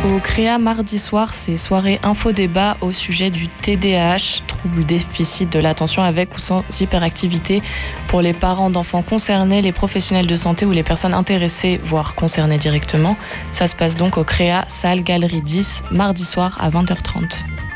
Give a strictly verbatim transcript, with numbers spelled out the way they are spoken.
Au Créa mardi soir, c'est soirée info-débat au sujet du T D A H, trouble déficit de l'attention avec ou sans hyperactivité, pour les parents d'enfants concernés, les professionnels de santé ou les personnes intéressées, voire concernées directement. Ça se passe donc au Créa, salle Galerie dix, mardi soir à vingt heures trente.